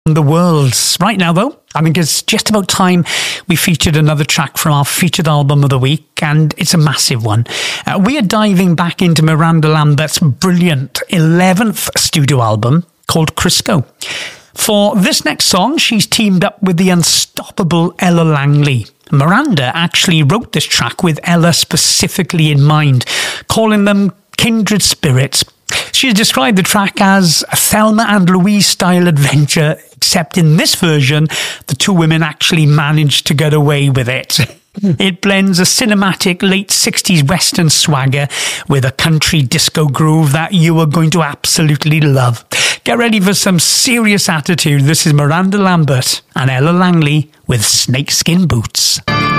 the world. Right now, though, I think it's just about time we featured another track from our featured album of the week, and it's a massive one. We are diving back into Miranda Lambert's brilliant 11th studio album called Crisco. For this next song, she's teamed up with the unstoppable Ella Langley. Miranda actually wrote this track with Ella specifically in mind, calling them kindred spirits. She has described the track as a Thelma and Louise style adventure, except in this version, the two women actually managed to get away with it. It blends a cinematic late 60s Western swagger with a country disco groove that you are going to absolutely love. Get ready for some serious attitude. This is Miranda Lambert and Ella Langley with Snakeskin Boots.